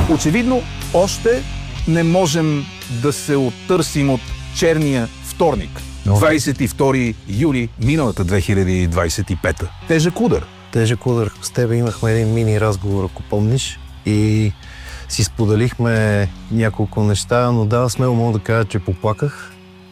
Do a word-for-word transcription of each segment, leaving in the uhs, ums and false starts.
Очевидно, още не можем да се оттърсим от черния вторник. двадесет и втори юли миналата две хиляди двадесет и пета. Тежък удар. Тежък удар. С тебе имахме един мини разговор, ако помниш, и си споделихме няколко неща, но да, смело мога да кажа, че поплаках.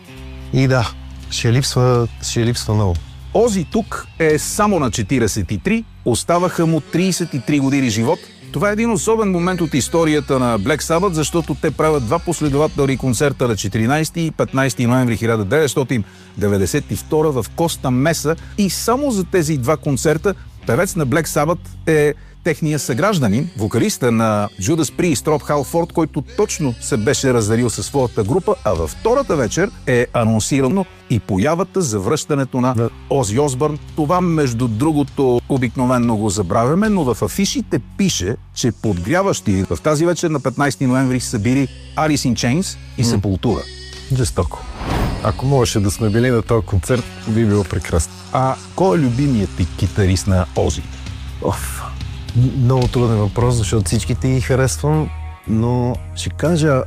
И да, ще липсва, ще липсва много. Ози тук е само на четиридесет и три, оставаха му тридесет и три години живот. Това е един особен момент от историята на Black Sabbath, защото те правят два последователни концерта на четиринадесети и петнадесети ноември хиляда деветстотин деветдесет и втора в Коста Меса, и само за тези два концерта певец на Black Sabbath е техния съгражданин, вокалиста на Judas Priest Роб Халфорд, който точно се беше разделил със своята група, а във втората вечер е анонсирано и появата за връщането на да. Ози Осбърн. Това, между другото, обикновено го забравяме, но в афишите пише, че подгряващи в тази вечер на петнадесети ноември са били Alice in Chains и Sepultura. Жестоко. Ако можеше да сме били на този концерт, би било прекрасно. А кой е любимият ти китарист на Ози? Оф. Много труден въпрос, защото всичките ги харесвам, но ще кажа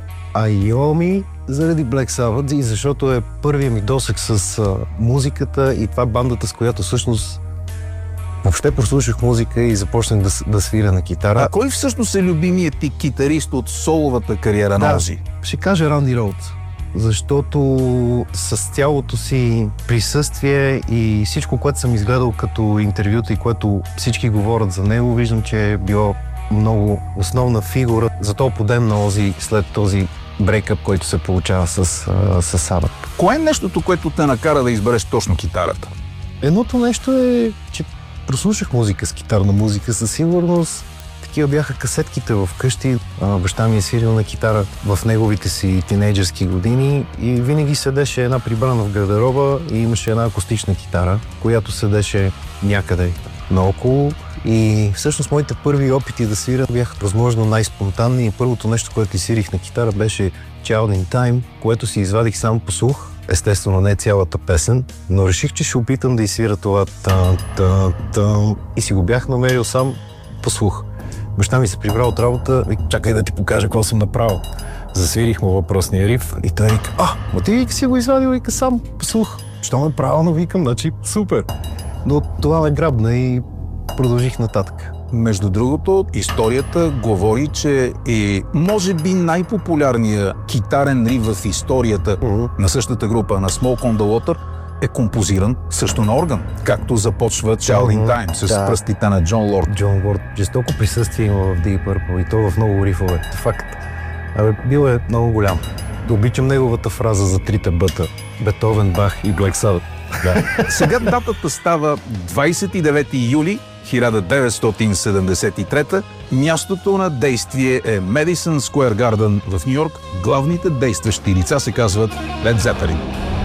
Айоми заради Black Sabbath, и защото е първият ми досег с а, музиката, и това е бандата, с която всъщност въобще прослушах музика и започнах да, да свиря на китара. А кой всъщност е любимият ти китарист от соловата кариера на да, Ози? Ще кажа Ранди Роудс, защото с цялото си присъствие и всичко, което съм изгледал като интервюта и което всички говорят за него, виждам, че е било много основна фигура за този подем на Ози след този брейкъп, който се получава с, с Sabbath. Кое е нещото, което те накара да избереш точно китарата? Едното нещо е, че прослушах музика с китарна музика, със сигурност. Такива бяха касетките в къщи. Баща ми е свирил на китара в неговите си тинейджърски години и винаги седеше една прибрана в гардероба и имаше една акустична китара, която седеше някъде наоколо. И всъщност моите първи опити да свиря бяха възможно най-спонтанни, и първото нещо, което свирих на китара, беше Child in Time, което си извадих само по слух. Естествено, не цялата песен, но реших, че ще опитам да изсвира това та, та, та, и си го бях намерил сам по слух. Баща ми се прибра от работа и чакай да ти покажа какво съм направил. Засвирих му въпросния риф и той вика: а, ма ти вика си го извадил, вика сам по слух. Що ме правилно викам, значи супер. Но това ме грабна и продължих нататък. Между другото, историята говори, че е може би най-популярният китарен риф в историята uh-huh. на същата група, на Smoke on the Water, е композиран също на орган, както започва Child in Time с да. пръстите на Джон Лорд. Джон Лорд. Жестоко присъствие има в Deep Purple, и то в много рифове. Факт. Абе, бил е много голям. Обичам неговата фраза за трите бъта. Бетовен, Бах и Black Sabbath. Да. Сега датата става двадесет и девети юли хиляда деветстотин седемдесет и трета. Мястото на действие е Madison Square Garden в Ню Йорк. Главните действащи лица се казват Led Zeppelin.